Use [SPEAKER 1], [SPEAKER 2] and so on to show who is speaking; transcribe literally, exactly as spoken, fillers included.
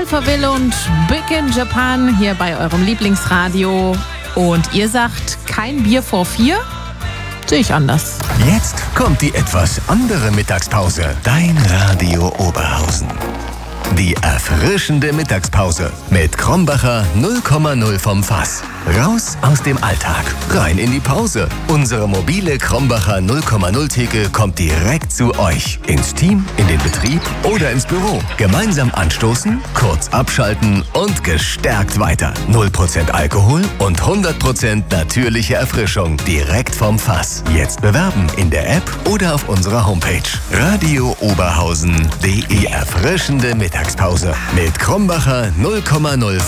[SPEAKER 1] Alphaville und Big in Japan hier bei eurem Lieblingsradio. Und ihr sagt, kein Bier vor vier? Sehe ich anders.
[SPEAKER 2] Jetzt kommt die etwas andere Mittagspause. Dein Radio Oberhausen. Die erfrischende Mittagspause mit Krombacher null Komma null vom Fass. Raus aus dem Alltag, rein in die Pause. Unsere mobile Krombacher null Komma null Theke kommt direkt zu euch. Ins Team, in den Betrieb oder ins Büro. Gemeinsam anstoßen, kurz abschalten und gestärkt weiter. null Prozent Alkohol und hundert Prozent natürliche Erfrischung direkt vom Fass. Jetzt bewerben in der App oder auf unserer Homepage. Radio Oberhausen punkt de. Erfrischende Mittagspause mit Krombacher null Komma null